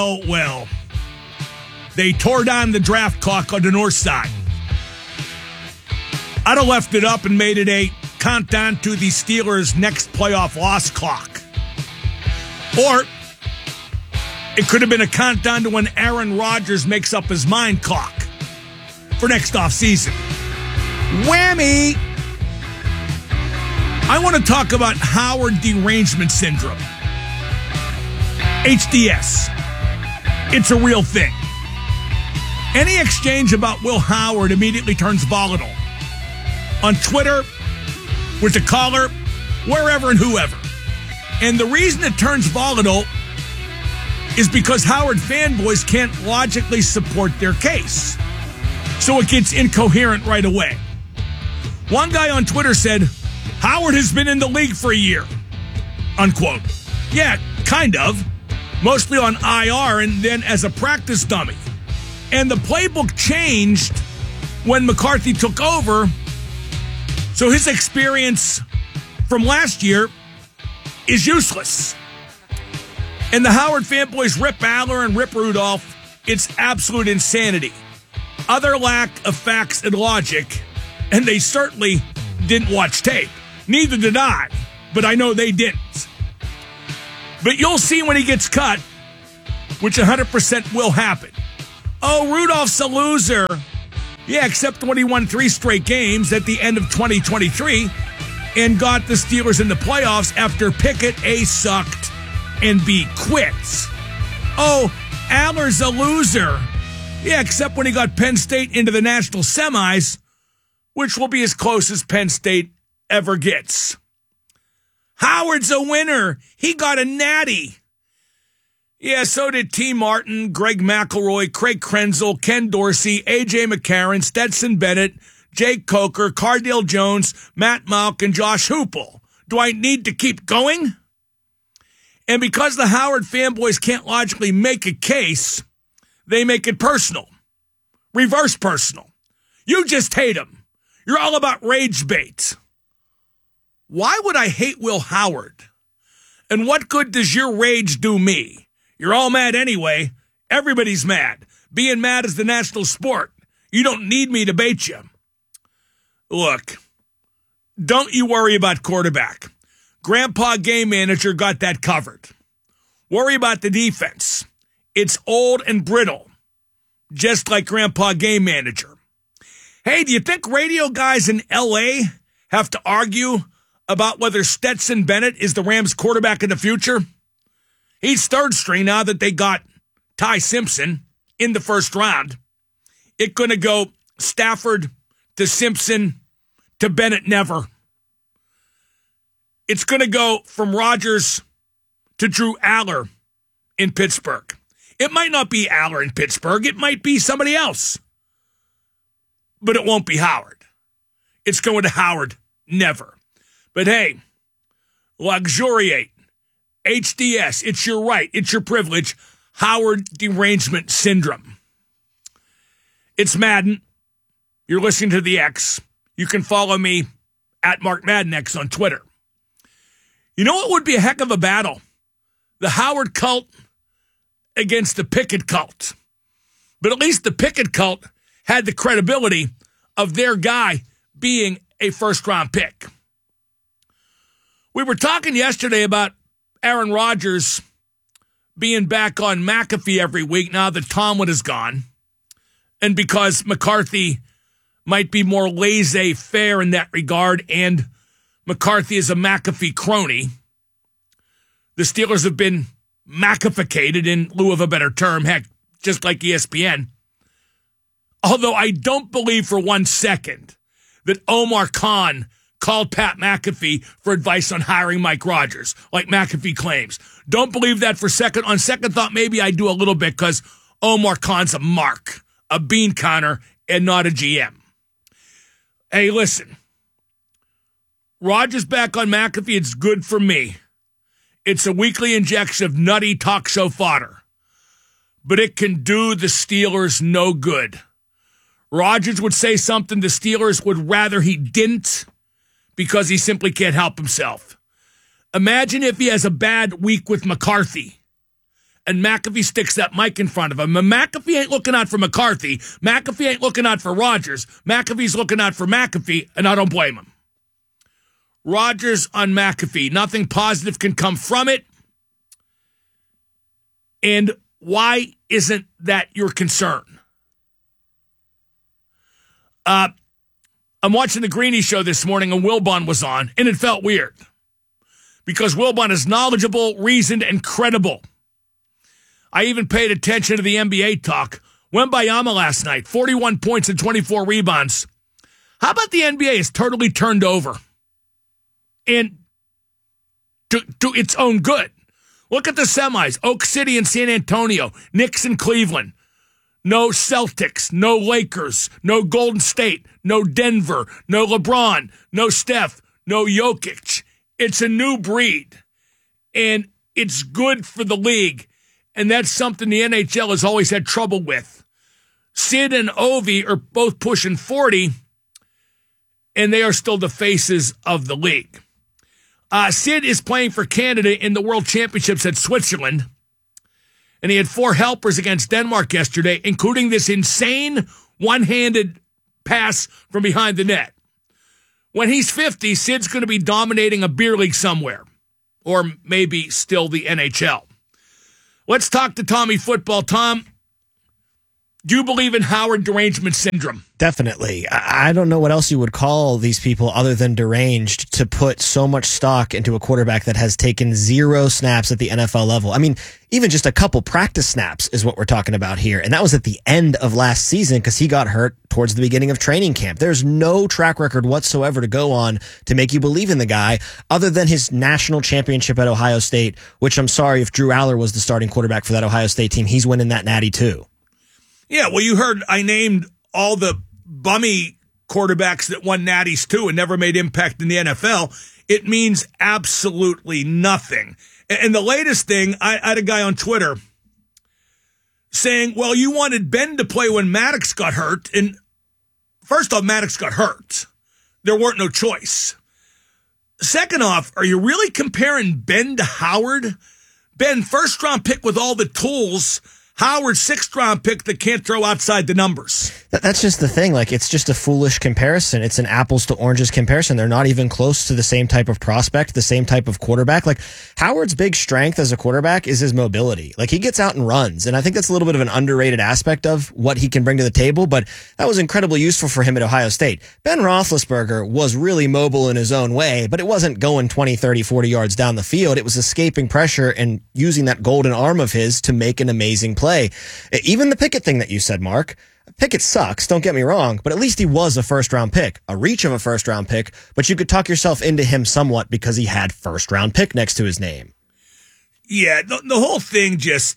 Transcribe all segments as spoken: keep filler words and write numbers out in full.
Oh, well, they tore down the draft clock on the north side. I'd have left it up and made it a countdown to the Steelers' next playoff loss clock. Or it could have been a countdown to when Aaron Rodgers makes up his mind clock for next offseason. Whammy! I want to talk about Howard derangement syndrome. H D S. It's a real thing. Any exchange about Will Howard immediately turns volatile. On Twitter, with the caller, wherever and whoever. And the reason it turns volatile is because Howard fanboys can't logically support their case. So it gets incoherent right away. One guy on Twitter said, Howard has been in the league for a year. Unquote. Yeah, kind of. Mostly on I R and then as a practice dummy. And the playbook changed when McCarthy took over. So his experience from last year is useless. And the Howard fanboys Rip Aller and Rip Rudolph, it's absolute insanity. Other lack of facts and logic, and they certainly didn't watch tape. Neither did I, but I know they didn't. But you'll see when he gets cut, which one hundred percent will happen. Oh, Rudolph's a loser. Yeah, except when he won three straight games at the end of twenty twenty-three and got the Steelers in the playoffs after Pickett A sucked and B quits. Oh, Aller's a loser. Yeah, except when he got Penn State into the national semis, which will be as close as Penn State ever gets. Howard's a winner. He got a natty. Yeah, so did T. Martin, Greg McElroy, Craig Krenzel, Ken Dorsey, A J. McCarron, Stetson Bennett, Jake Coker, Cardale Jones, Matt Malk, and Josh Hoople. Do I need to keep going? And because the Howard fanboys can't logically make a case, they make it personal. Reverse personal. You just hate him. You're all about rage bait. Why would I hate Will Howard? And what good does your rage do me? You're all mad anyway. Everybody's mad. Being mad is the national sport. You don't need me to bait you. Look, don't you worry about quarterback. Grandpa Game Manager got that covered. Worry about the defense. It's old and brittle, just like Grandpa Game Manager. Hey, do you think radio guys in L A have to argue about whether Stetson Bennett is the Rams quarterback in the future? He's third string now that they got Ty Simpson in the first round. It's going to go Stafford to Simpson to Bennett never. It's going to go from Rodgers to Drew Aller in Pittsburgh. It might not be Aller in Pittsburgh. It might be somebody else. But it won't be Howard. It's going to Howard never. But hey, luxuriate. H D S, it's your right, it's your privilege. Howard derangement syndrome. It's Madden. You're listening to the X. You can follow me at Mark Madden X on Twitter. You know what would be a heck of a battle? The Howard cult against the Pickett cult. But at least the Pickett cult had the credibility of their guy being a first-round pick. We were talking yesterday about Aaron Rodgers being back on McAfee every week now that Tomlin is gone. And because McCarthy might be more laissez-faire in that regard, and McCarthy is a McAfee crony, the Steelers have been McAficated in lieu of a better term, heck, just like E S P N. Although I don't believe for one second that Omar Khan called Pat McAfee for advice on hiring Mike Rodgers, like McAfee claims. Don't believe that for a second. On second thought, maybe I do a little bit because Omar Khan's a mark, a bean counter, and not a G M. Hey, listen. Rodgers back on McAfee, it's good for me. It's a weekly injection of nutty talk show fodder. But it can do the Steelers no good. Rodgers would say something the Steelers would rather he didn't, because he simply can't help himself. Imagine if he has a bad week with McCarthy, and McAfee sticks that mic in front of him. And McAfee ain't looking out for McCarthy. McAfee ain't looking out for Rodgers. McAfee's looking out for McAfee, and I don't blame him. Rodgers on McAfee. Nothing positive can come from it. And why isn't that your concern? Uh, I'm watching the Greeny show this morning, and Wilbon was on, and it felt weird. Because Wilbon is knowledgeable, reasoned, and credible. I even paid attention to the N B A talk. Wembayama last night, forty-one points and twenty-four rebounds. How about the N B A is totally turned over? And to, to its own good. Look at the semis. Oak City and San Antonio. Knicks and Cleveland. No Celtics. No Lakers. No Golden State. No Denver. No LeBron. No Steph. No Jokic. It's a new breed, and it's good for the league, and that's something the N H L has always had trouble with. Sid and Ovi are both pushing forty, and they are still the faces of the league. Uh, Sid is playing for Canada in the World Championships at Switzerland, and he had four helpers against Denmark yesterday, including this insane one-handed pass from behind the net. When he's fifty, Sid's going to be dominating a beer league somewhere, or maybe still the N H L. Let's talk to Tommy Football. Tom, do you believe in Howard derangement syndrome? Definitely. I don't know what else you would call these people other than deranged to put so much stock into a quarterback that has taken zero snaps at the N F L level. I mean, even just a couple practice snaps is what we're talking about here. And that was at the end of last season because he got hurt towards the beginning of training camp. There's no track record whatsoever to go on to make you believe in the guy other than his national championship at Ohio State, which I'm sorry, if Drew Aller was the starting quarterback for that Ohio State team, he's winning that natty too. Yeah, well, you heard I named all the bummy quarterbacks that won natties too and never made impact in the N F L. It means absolutely nothing. And the latest thing, I had a guy on Twitter saying, well, you wanted Ben to play when Maddox got hurt. And first off, Maddox got hurt. There weren't no choice. Second off, are you really comparing Ben to Howard? Ben, first round pick with all the tools. Howard, sixth round pick that can't throw outside the numbers. That's just the thing. Like, it's just a foolish comparison. It's an apples to oranges comparison. They're not even close to the same type of prospect, the same type of quarterback. Like, Howard's big strength as a quarterback is his mobility. Like, he gets out and runs. And I think that's a little bit of an underrated aspect of what he can bring to the table, but that was incredibly useful for him at Ohio State. Ben Roethlisberger was really mobile in his own way, but it wasn't going twenty, thirty, forty yards down the field. It was escaping pressure and using that golden arm of his to make an amazing play. Even the Pickett thing that you said, Mark, Pickett sucks, don't get me wrong, but at least he was a first-round pick, a reach of a first-round pick, but you could talk yourself into him somewhat because he had first-round pick next to his name. Yeah, the, the whole thing just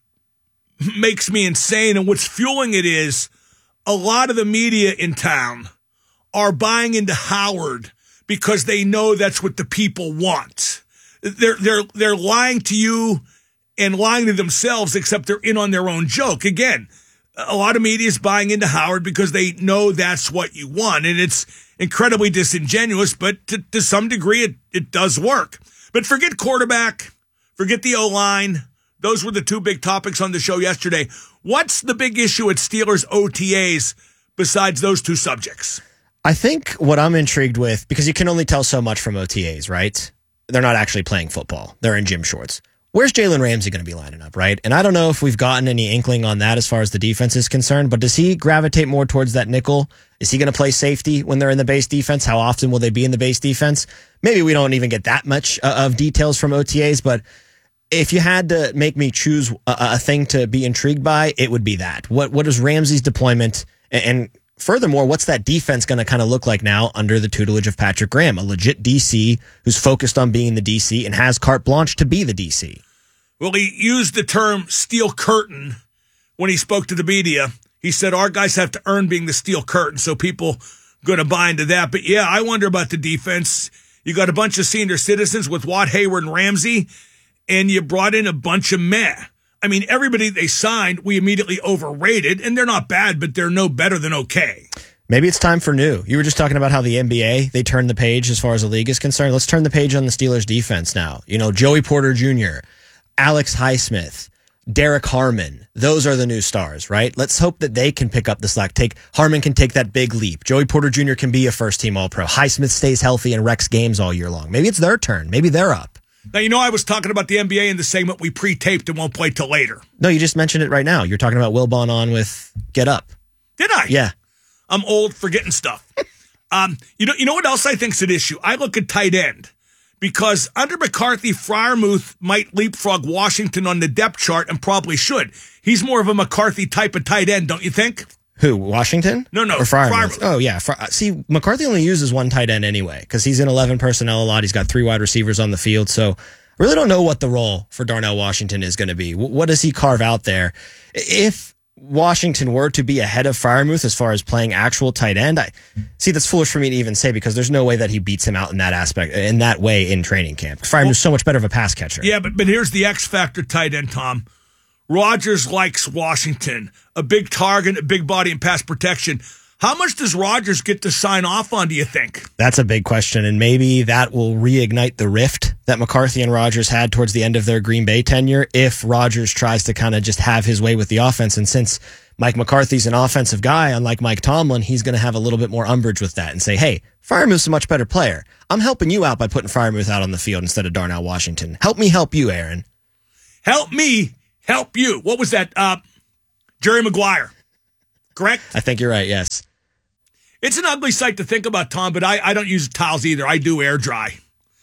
makes me insane, and what's fueling it is a lot of the media in town are buying into Howard because they know that's what the people want. They're, they're, they're lying to you and lying to themselves, except they're in on their own joke. Again, a lot of media is buying into Howard because they know that's what you want, and it's incredibly disingenuous, but to, to some degree it, it does work. But forget quarterback, forget the O-line. Those were the two big topics on the show yesterday. What's the big issue at Steelers O T As besides those two subjects? I think what I'm intrigued with, because you can only tell so much from O T As, right? They're not actually playing football. They're in gym shorts. Where's Jalen Ramsey going to be lining up, right? And I don't know if we've gotten any inkling on that as far as the defense is concerned, but does he gravitate more towards that nickel? Is he going to play safety when they're in the base defense? How often will they be in the base defense? Maybe we don't even get that much uh, of details from O T As, but if you had to make me choose a, a thing to be intrigued by, it would be that. What What is Ramsey's deployment? And, and furthermore, what's that defense going to kind of look like now under the tutelage of Patrick Graham, a legit D C who's focused on being the D C and has carte blanche to be the D C? Well, he used the term steel curtain when he spoke to the media. He said our guys have to earn being the steel curtain, so people going to buy into that. But yeah, I wonder about the defense. You got a bunch of senior citizens with Watt, Hayward, and Ramsey, and you brought in a bunch of meh. I mean, everybody they signed, we immediately overrated, and they're not bad, but they're no better than okay. Maybe it's time for new. You were just talking about how the N B A, they turned the page as far as the league is concerned. Let's turn the page on the Steelers defense now. You know, Joey Porter Junior, Alex Highsmith, Derek Harmon. Those are the new stars, right? Let's hope that they can pick up the slack. Take Harmon can take that big leap. Joey Porter Junior can be a first-team All-Pro. Highsmith stays healthy and wrecks games all year long. Maybe it's their turn. Maybe they're up. Now, you know I was talking about the N B A in the segment we pre-taped and won't play till later. No, you just mentioned it right now. You're talking about Wilbon on with Get Up. Did I? Yeah. I'm old, forgetting stuff. um, you know, you know what else I think's an issue? I look at tight end. Because under McCarthy, Freiermuth might leapfrog Washington on the depth chart and probably should. He's more of a McCarthy type of tight end, don't you think? Who, Washington? No, no, or Freiermuth? Freiermuth. Oh, yeah. See, McCarthy only uses one tight end anyway because he's in eleven personnel a lot. He's got three wide receivers on the field. So I really don't know what the role for Darnell Washington is going to be. What does he carve out there? If Washington were to be ahead of Freiermuth as far as playing actual tight end, I see that's foolish for me to even say because there's no way that he beats him out in that aspect, in that way in training camp. Freiermuth's well, so much better of a pass catcher. Yeah, but, but here's the X factor tight end, Tom. Rodgers likes Washington, a big target, a big body, and pass protection. How much does Rodgers get to sign off on, do you think? That's a big question, and maybe that will reignite the rift that McCarthy and Rodgers had towards the end of their Green Bay tenure if Rodgers tries to kind of just have his way with the offense. And since Mike McCarthy's an offensive guy, unlike Mike Tomlin, he's going to have a little bit more umbrage with that and say, hey, Freiermuth's a much better player. I'm helping you out by putting Freiermuth out on the field instead of Darnell Washington. Help me help you, Aaron. Help me help you. What was that? Uh, Jerry Maguire, correct? I think you're right, yes. It's an ugly sight to think about, Tom, but I, I don't use towels either. I do air dry.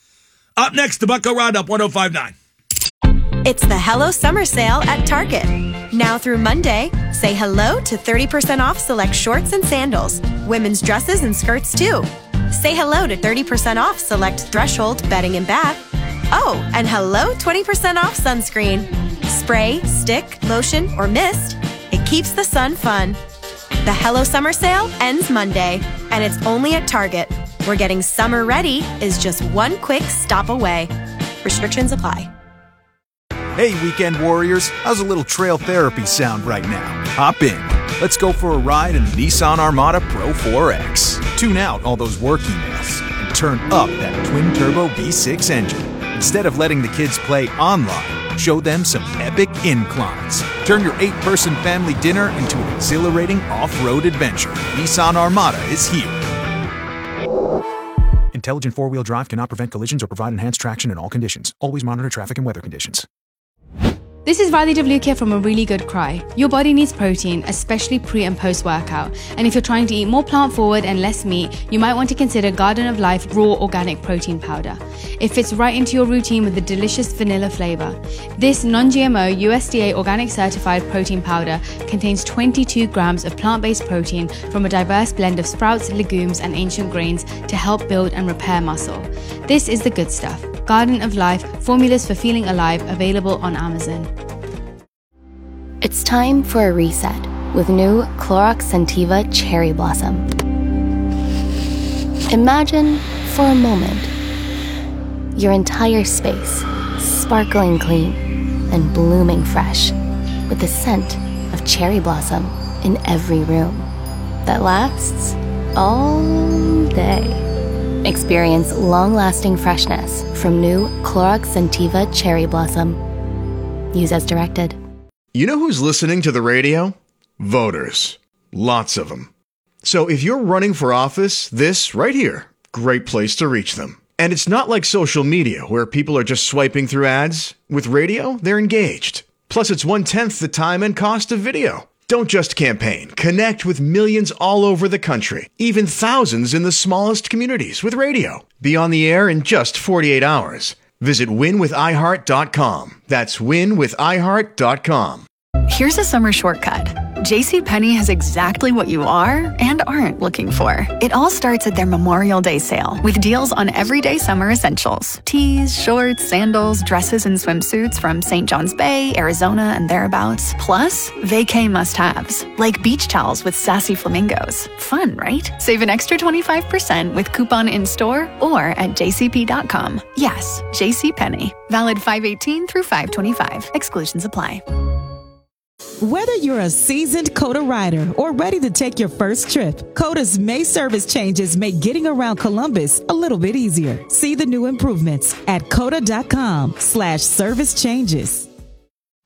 Up next, the Bucko Roundup, one oh five point nine. It's the Hello Summer Sale at Target. Now through Monday, say hello to thirty percent off select shorts and sandals, women's dresses and skirts too. Say hello to thirty percent off select Threshold bedding and bath. Oh, and hello twenty percent off sunscreen. Spray, stick, lotion, or mist. It keeps the sun fun. The Hello Summer Sale ends Monday, and it's only at Target, where getting summer ready is just one quick stop away. Restrictions apply. Hey, weekend warriors, how's a little trail therapy sound right now? Hop in. Let's go for a ride in the Nissan Armada Pro four X. Tune out all those work emails and turn up that twin-turbo V six engine. Instead of letting the kids play online, show them some epic inclines. Turn your eight-person family dinner into an exhilarating off-road adventure. Nissan Armada is here. Intelligent four-wheel drive cannot prevent collisions or provide enhanced traction in all conditions. Always monitor traffic and weather conditions. This is Radhi Devlukia from A Really Good Cry. Your body needs protein, especially pre and post workout. And if you're trying to eat more plant forward and less meat, you might want to consider Garden of Life Raw Organic Protein Powder. It fits right into your routine with a delicious vanilla flavor. This non-G M O U S D A organic certified protein powder contains twenty-two grams of plant-based protein from a diverse blend of sprouts, legumes, and ancient grains to help build and repair muscle. This is the good stuff. Garden of Life, formulas for feeling alive, available on Amazon. It's time for a reset with new Clorox Scentiva Cherry Blossom. Imagine, for a moment, your entire space sparkling clean and blooming fresh with the scent of cherry blossom in every room that lasts all day. Experience long-lasting freshness from new Clorox Scentiva Cherry Blossom. Use as directed. You know who's listening to the radio? Voters. Lots of them. So if you're running for office, this right here, great place to reach them. And it's not like social media where people are just swiping through ads. With radio, they're engaged. Plus, it's one-tenth the time and cost of video. Don't just campaign. Connect with millions all over the country, even thousands in the smallest communities with radio. Be on the air in just forty-eight hours. Visit win with i heart dot com. That's win with i heart dot com. Here's a summer shortcut. JCPenney has exactly what you are and aren't looking for. It all starts at their Memorial Day sale with deals on everyday summer essentials. Tees, shorts, sandals, dresses, and swimsuits from Saint John's Bay, Arizona, and thereabouts. Plus, vacay must-haves, like beach towels with sassy flamingos. Fun, right? Save an extra twenty-five percent with coupon in-store or at j c p dot com. Yes, JCPenney. Valid five eighteen through five twenty-five. Exclusions apply. Whether you're a seasoned Coda rider or ready to take your first trip, Coda's May service changes make getting around Columbus a little bit easier. See the new improvements at coda dot com slash service changes.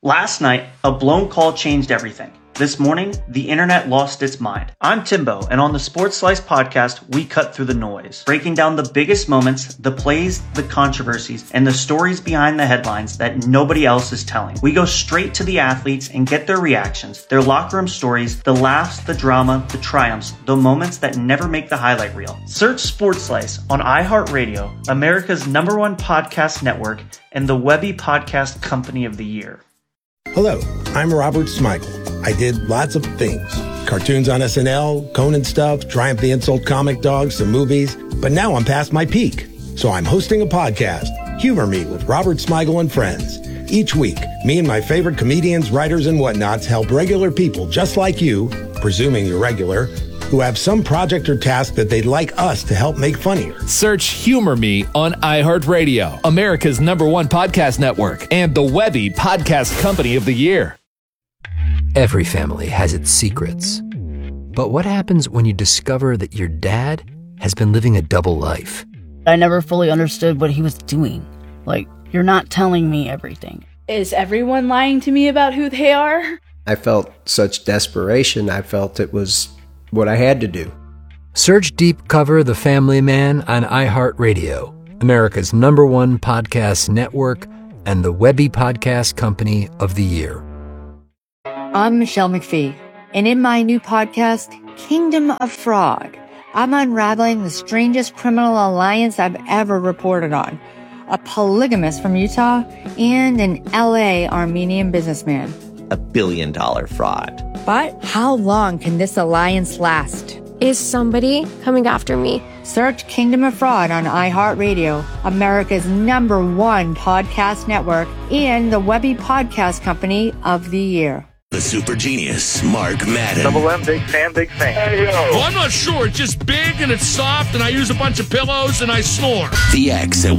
Last night, a blown call changed everything. This morning, the internet lost its mind. I'm Timbo, and on the Sports Slice podcast, we cut through the noise, breaking down the biggest moments, the plays, the controversies, and the stories behind the headlines that nobody else is telling. We go straight to the athletes and get their reactions, their locker room stories, the laughs, the drama, the triumphs, the moments that never make the highlight reel. Search Sports Slice on iHeartRadio, America's number one podcast network, and the Webby Podcast Company of the Year. Hello, I'm Robert Smigel. I did lots of things. Cartoons on S N L, Conan stuff, Triumph the Insult comic dogs, some movies. But now I'm past my peak. So I'm hosting a podcast, Humor Me with Robert Smigel and Friends. Each week, me and my favorite comedians, writers, and whatnots help regular people just like you, presuming you're regular, who have some project or task that they'd like us to help make funnier. Search Humor Me on iHeartRadio, America's number one podcast network, and the Webby Podcast Company of the Year. Every family has its secrets. But what happens when you discover that your dad has been living a double life? I never fully understood what he was doing. Like, you're not telling me everything. Is everyone lying to me about who they are? I felt such desperation. I felt it was what I had to do. Search Deep Cover The Family Man on iHeartRadio, America's number one podcast network, and the Webby Podcast Company of the Year. I'm Michelle McPhee, and in my new podcast, Kingdom of Fraud, I'm unraveling the strangest criminal alliance I've ever reported on. A polygamist from Utah and an L A Armenian businessman. A billion dollar fraud. But how long can this alliance last? Is somebody coming after me? Search Kingdom of Fraud on iHeartRadio, America's number one podcast network, and the Webby Podcast Company of the Year. The super genius, Mark Madden. Double M, big fan, big fan. Hey, yo. Well, I'm not sure. It's just big and it's soft, and I use a bunch of pillows and I snore. The X at